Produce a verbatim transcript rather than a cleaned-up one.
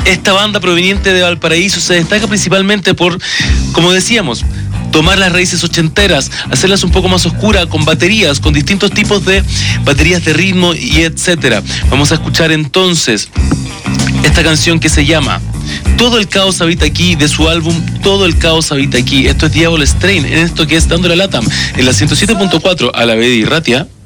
Esta banda proveniente de Valparaíso se destaca principalmente por, como decíamos, tomar las raíces ochenteras, hacerlas un poco más oscuras, con baterías, con distintos tipos de baterías de ritmo y etcétera. Vamos a escuchar entonces esta canción que se llama Todo el caos habita aquí, de su álbum Todo el caos habita aquí. Esto es Diablo Strain, en esto que es Dando la Lata, en la ciento siete punto cuatro a la B de Irratia.